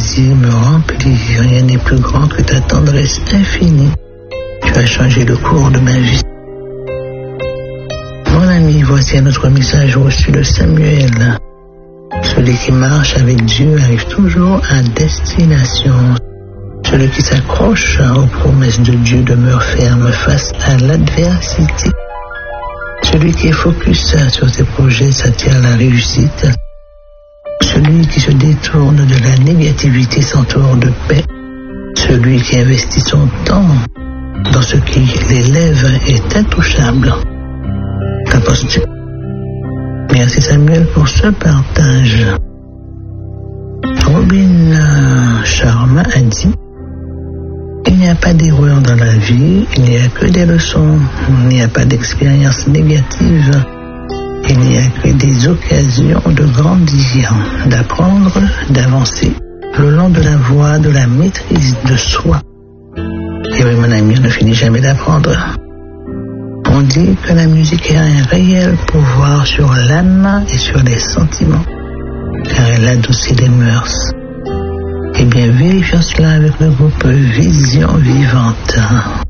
désir me remplit. Rien n'est plus grand que ta tendresse infinie. Tu as changé le cours de ma vie. Mon ami, voici un autre message reçu de Samuel. Celui qui marche avec Dieu arrive toujours à destination. Celui qui s'accroche aux promesses de Dieu demeure ferme face à l'adversité. Celui qui est focus sur ses projets s'attire à la réussite. Celui qui se détourne de la négativité s'entoure de paix. Celui qui investit son temps dans ce qui l'élève est intouchable. Qu'en penses-tu? Merci Samuel pour ce partage. Robin Sharma a dit: il n'y a pas d'erreur dans la vie, il n'y a que des leçons, il n'y a pas d'expérience négative, il n'y a que des occasions de grandir, d'apprendre, d'avancer le long de la voie de la maîtrise de soi. Et oui, mon ami, on ne finit jamais d'apprendre. On dit que la musique a un réel pouvoir sur l'âme et sur les sentiments, car elle adoucit les mœurs. Eh bien, vérifions cela avec le groupe Vision Vivante.